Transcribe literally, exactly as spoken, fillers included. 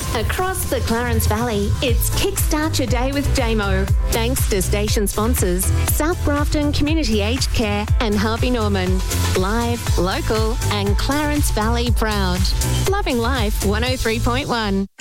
Across the Clarence Valley, it's Kickstart Your Day with Damo. Thanks to station sponsors South Grafton Community Aged Care and Harvey Norman. Live, local and Clarence Valley proud. Loving Life one oh three point one.